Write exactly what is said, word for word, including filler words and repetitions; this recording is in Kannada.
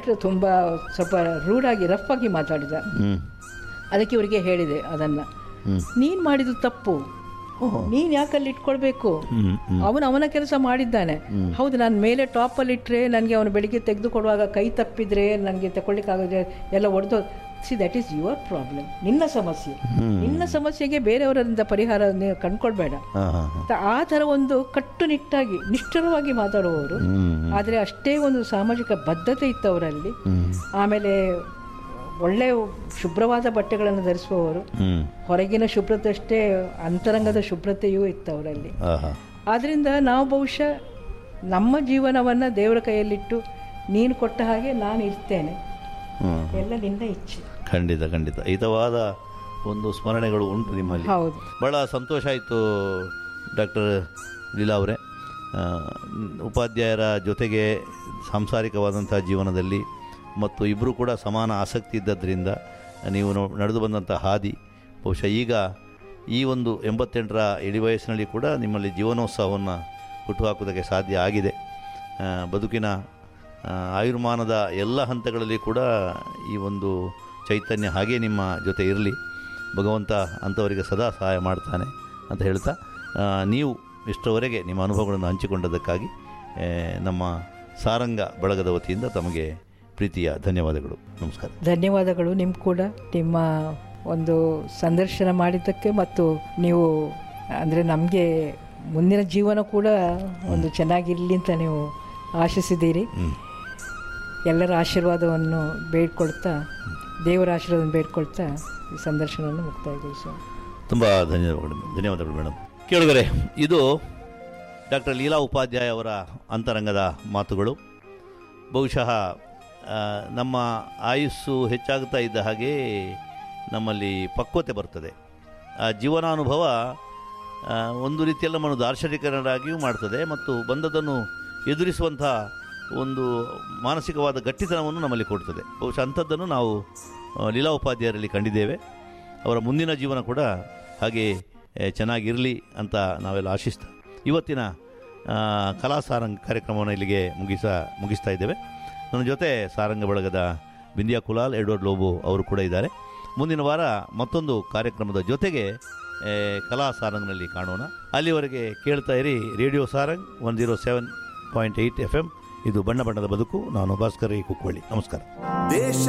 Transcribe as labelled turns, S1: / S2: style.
S1: ಡಾಕ್ಟ್ರು ತುಂಬ ಸ್ವಲ್ಪ ರೂಢಾಗಿ ರಫ್ ಆಗಿ ಮಾತಾಡಿದ. ಅದಕ್ಕೆ ಇವರಿಗೆ ಹೇಳಿದೆ ಅದನ್ನು, ನೀನು ಮಾಡಿದ್ದು ತಪ್ಪು, ನೀನು ಯಾಕಲ್ಲಿ ಇಟ್ಕೊಳ್ಬೇಕು, ಅವನು ಅವನ ಕೆಲಸ ಮಾಡಿದ್ದಾನೆ. ಹೌದು, ನಾನು ಮೇಲೆ ಟಾಪಲ್ಲಿ ಇಟ್ಟರೆ ನನಗೆ ಅವನು ಬೆಳಿಗ್ಗೆ ತೆಗೆದು ಕೊಡುವಾಗ ಕೈ ತಪ್ಪಿದರೆ ನನಗೆ ತಗೊಳ್ಳಿಕ್ಕಾಗದೆ ಎಲ್ಲ ಒಡೆದು. See that is your problem, ನಿನ್ನ ಸಮಸ್ಯೆ, ನಿನ್ನ ಸಮಸ್ಯೆಗೆ ಬೇರೆಯವರಿಂದ ಪರಿಹಾರ ನೀವು ಕಂಡ್ಕೊಳ್ಬೇಡ. ಆ ಥರ ಒಂದು ಕಟ್ಟುನಿಟ್ಟಾಗಿ ನಿಷ್ಠುರವಾಗಿ ಮಾತಾಡುವವರು, ಆದರೆ ಅಷ್ಟೇ ಒಂದು ಸಾಮಾಜಿಕ ಬದ್ಧತೆ ಇತ್ತು ಅವರಲ್ಲಿ. ಆಮೇಲೆ ಒಳ್ಳೆ ಶುಭ್ರವಾದ ಬಟ್ಟೆಗಳನ್ನು ಧರಿಸುವವರು, ಹೊರಗಿನ ಶುಭ್ರತೆ ಅಷ್ಟೇ ಅಂತರಂಗದ ಶುಭ್ರತೆಯೂ ಇತ್ತು ಅವರಲ್ಲಿ. ಆದ್ದರಿಂದ ನಾವು ಬಹುಶಃ ನಮ್ಮ ಜೀವನವನ್ನು ದೇವರ ಕೈಯಲ್ಲಿಟ್ಟು, ನೀನು ಕೊಟ್ಟ ಹಾಗೆ ನಾನು ಇರ್ತೇನೆ, ಎಲ್ಲ ನಿನ್ನ ಇಚ್ಛೆ.
S2: ಖಂಡಿತ ಖಂಡಿತ ಹಿತವಾದ ಒಂದು ಸ್ಮರಣೆಗಳು ಉಂಟು ನಿಮ್ಮಲ್ಲಿ.
S1: ಹೌದು,
S2: ಭಾಳ ಸಂತೋಷ ಆಯಿತು ಡಾಕ್ಟರ್ ಲೀಲಾ ಅವರೇ. ಉಪಾಧ್ಯಾಯರ ಜೊತೆಗೆ ಸಾಂಸಾರಿಕವಾದಂಥ ಜೀವನದಲ್ಲಿ ಮತ್ತು ಇಬ್ಬರು ಕೂಡ ಸಮಾನ ಆಸಕ್ತಿ ಇದ್ದದ್ರಿಂದ ನೀವು ನಡೆದು ಬಂದಂಥ ಹಾದಿ ಬಹುಶಃ ಈಗ ಈ ಒಂದು ಎಂಬತ್ತೆಂಟರ ಇಡೀ ವಯಸ್ಸಿನಲ್ಲಿ ಕೂಡ ನಿಮ್ಮಲ್ಲಿ ಜೀವನೋತ್ಸವವನ್ನು ಹುಟ್ಟುಹಾಕುವುದಕ್ಕೆ ಸಾಧ್ಯ ಆಗಿದೆ. ಬದುಕಿನ ಆಯುರ್ಮಾನದ ಎಲ್ಲ ಹಂತಗಳಲ್ಲಿ ಕೂಡ ಈ ಒಂದು ಚೈತನ್ಯ ಹಾಗೇ ನಿಮ್ಮ ಜೊತೆ ಇರಲಿ, ಭಗವಂತ ಅಂಥವರಿಗೆ ಸದಾ ಸಹಾಯ ಮಾಡ್ತಾನೆ ಅಂತ ಹೇಳ್ತಾ, ನೀವು ಇಷ್ಟರವರೆಗೆ ನಿಮ್ಮ ಅನುಭವಗಳನ್ನು ಹಂಚಿಕೊಂಡದಕ್ಕಾಗಿ ನಮ್ಮ ಸಾರಂಗ ಬಳಗದ ವತಿಯಿಂದ ತಮಗೆ ಪ್ರೀತಿಯ ಧನ್ಯವಾದಗಳು. ನಮಸ್ಕಾರ.
S1: ಧನ್ಯವಾದಗಳು. ನಿಮ್ಮ ಕೂಡ ನಿಮ್ಮ ಒಂದು ಸಂದರ್ಶನ ಮಾಡಿದ್ದಕ್ಕೆ, ಮತ್ತು ನೀವು ಅಂದರೆ ನಮಗೆ ಮುಂದಿನ ಜೀವನ ಕೂಡ ಒಂದು ಚೆನ್ನಾಗಿರಲಿ ಅಂತ ನೀವು ಆಶಿಸಿದ್ದೀರಿ. ಎಲ್ಲರ ಆಶೀರ್ವಾದವನ್ನು ಬೇಡ್ಕೊಳ್ತಾ, ದೇವರ ಆಶೀರ್ವಾದವನ್ನು ಬೇಡ್ಕೊಳ್ತಾ ಈ ಸಂದರ್ಶನವನ್ನು ಮುಕ್ತಾಯಗೊಳಿಸೋಣ.
S2: ತುಂಬ ಧನ್ಯವಾದಗಳು ಧನ್ಯವಾದಗಳು ಮೇಡಮ್. ಕೇಳಿದರೆ ಇದು ಡಾಕ್ಟರ್ ಲೀಲಾ ಉಪಾಧ್ಯಾಯ ಅವರ ಅಂತರಂಗದ ಮಾತುಗಳು. ಬಹುಶಃ ನಮ್ಮ ಆಯುಸ್ಸು ಹೆಚ್ಚಾಗುತ್ತಾ ಇದ್ದ ಹಾಗೆ ನಮ್ಮಲ್ಲಿ ಪಕ್ವತೆ ಬರ್ತದೆ. ಆ ಜೀವನಾನುಭವ ಒಂದು ರೀತಿಯಲ್ಲಿ ನಮ್ಮನ್ನು ದಾರ್ಶನಿಕರಾಗಿಯೂ ಮಾಡ್ತದೆ ಮತ್ತು ಬಂದದನ್ನು ಎದುರಿಸುವಂಥ ಒಂದು ಮಾನಸಿಕವಾದ ಗಟ್ಟಿತನವನ್ನು ನಮ್ಮಲ್ಲಿ ಕೊಡ್ತದೆ. ಬಹುಶಃ ಅಂಥದ್ದನ್ನು ನಾವು ಲೀಲಾ ಉಪಾಧ್ಯಾಯರಲ್ಲಿ ಕಂಡಿದ್ದೇವೆ. ಅವರ ಮುಂದಿನ ಜೀವನ ಕೂಡ ಹಾಗೆ ಚೆನ್ನಾಗಿರಲಿ ಅಂತ ನಾವೆಲ್ಲ ಆಶಿಸ್ತಾ ಇವತ್ತಿನ ಕಲಾ ಸಾರಂಗ್ ಕಾರ್ಯಕ್ರಮವನ್ನು ಇಲ್ಲಿಗೆ ಮುಗಿಸ ಮುಗಿಸ್ತಾ ಇದ್ದೇವೆ. ನನ್ನ ಜೊತೆ ಸಾರಂಗ ಬಳಗದ ಬಿಂದಿಯಾ ಕುಲಾಲ್, ಎಡ್ವರ್ಡ್ ಲೋಬೋ ಅವರು ಕೂಡ ಇದ್ದಾರೆ. ಮುಂದಿನ ವಾರ ಮತ್ತೊಂದು ಕಾರ್ಯಕ್ರಮದ ಜೊತೆಗೆ ಕಲಾ ಸಾರಂಗ್ನಲ್ಲಿ ಕಾಣೋಣ. ಅಲ್ಲಿವರೆಗೆ ಕೇಳ್ತಾ ಇರಿ radio Sarang one zero seven point eight F M. ಇದು ಬಣ್ಣ ಬಣ್ಣದ ಬದುಕು. ನಾನು ಭಾಸ್ಕರ್ ಕುಕ್ಕೊಳ್ಳಿ. ನಮಸ್ಕಾರ.